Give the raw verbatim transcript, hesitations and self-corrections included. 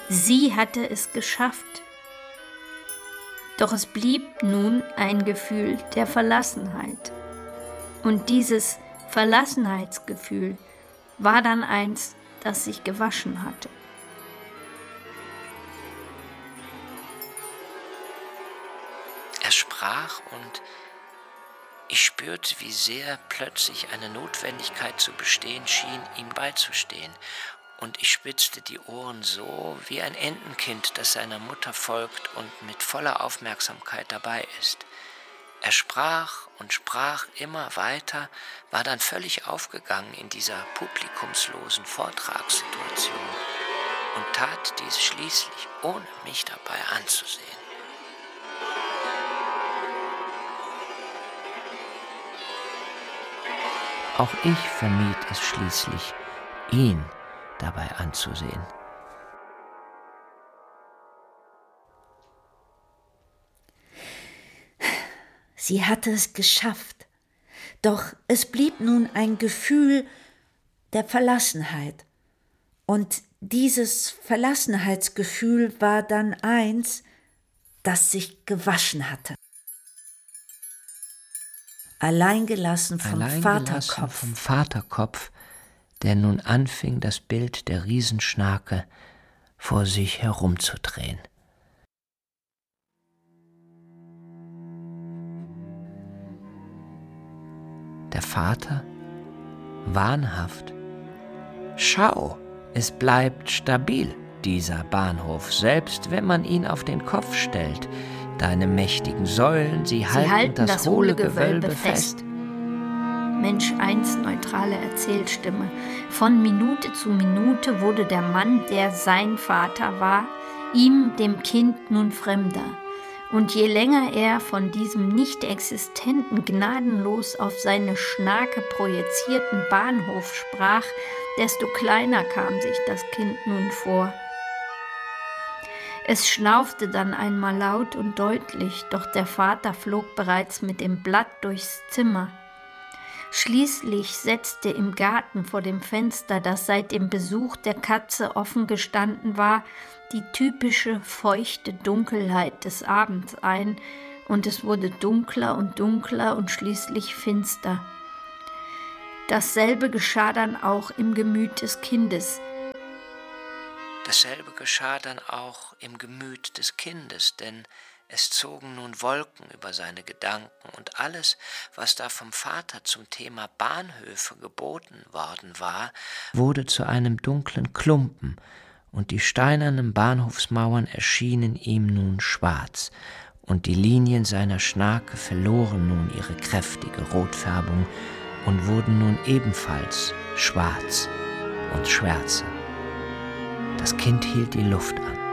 Sie hatte es geschafft. Doch es blieb nun ein Gefühl der Verlassenheit. Und dieses Verlassenheitsgefühl war dann eins, das sich gewaschen hatte. Er sprach und ich spürte, wie sehr plötzlich eine Notwendigkeit zu bestehen schien, ihm beizustehen. Und ich spitzte die Ohren so, wie ein Entenkind, das seiner Mutter folgt und mit voller Aufmerksamkeit dabei ist. Er sprach und sprach immer weiter, war dann völlig aufgegangen in dieser publikumslosen Vortragssituation und tat dies schließlich, ohne mich dabei anzusehen. Auch ich vermied es schließlich, ihn dabei anzusehen. Sie hatte es geschafft, doch es blieb nun ein Gefühl der Verlassenheit. Und dieses Verlassenheitsgefühl war dann eins, das sich gewaschen hatte. Alleingelassen vom Alleingelassen Vaterkopf. vom Vaterkopf, der nun anfing, das Bild der Riesenschnake vor sich herumzudrehen. Der Vater, wahnhaft: Schau, es bleibt stabil, dieser Bahnhof, selbst wenn man ihn auf den Kopf stellt. Deine mächtigen Säulen, sie, Sie halten, halten das, das hohle hohle Gewölbe Gewölbe fest. fest. Mensch eins neutrale Erzählstimme. Von Minute zu Minute wurde der Mann, der sein Vater war, ihm, dem Kind, nun fremder. Und je länger er von diesem nicht-existenten, gnadenlos auf seine Schnake projizierten Bahnhof sprach, desto kleiner kam sich das Kind nun vor. Es schnaufte dann einmal laut und deutlich, doch der Vater flog bereits mit dem Blatt durchs Zimmer. Schließlich setzte im Garten vor dem Fenster, das seit dem Besuch der Katze offen gestanden war, die typische feuchte Dunkelheit des Abends ein, und es wurde dunkler und dunkler und schließlich finster. Dasselbe geschah dann auch im Gemüt des Kindes. Dasselbe geschah dann auch im Gemüt des Kindes, denn es zogen nun Wolken über seine Gedanken, und alles, was da vom Vater zum Thema Bahnhöfe geboten worden war, wurde zu einem dunklen Klumpen, und die steinernen Bahnhofsmauern erschienen ihm nun schwarz, und die Linien seiner Schnake verloren nun ihre kräftige Rotfärbung und wurden nun ebenfalls schwarz und schwärzer. Das Kind hielt die Luft an.